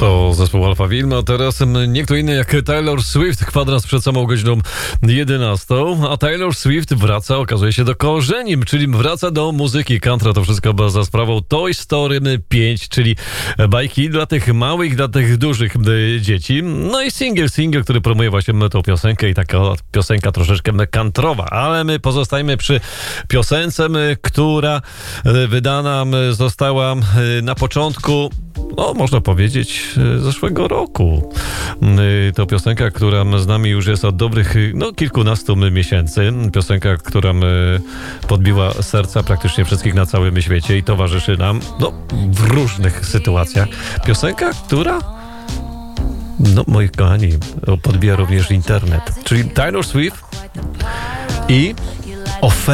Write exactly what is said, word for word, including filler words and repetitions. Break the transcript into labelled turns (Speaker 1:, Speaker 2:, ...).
Speaker 1: To zespół Alpha Film, a teraz nie kto inny jak Taylor Swift, kwadrans przed samą godziną jedenastą, a Taylor Swift wraca, okazuje się, do korzeni, czyli wraca do muzyki country. To wszystko za sprawą Toy Story pięć, czyli bajki dla tych małych, dla tych dużych dzieci. No i singiel, singiel, który promuje właśnie tą piosenkę i taka piosenka troszeczkę countrywa, ale my pozostajemy przy piosence, która wydana została na początku, no można powiedzieć, zeszłego roku. To piosenka, która z nami już jest od dobrych, no kilkunastu miesięcy. Piosenka, która podbiła serca praktycznie wszystkich na całym świecie i towarzyszy nam, no, w różnych sytuacjach. Piosenka, która, no moi kochani, podbija również internet. Czyli Taylor Swift i oferta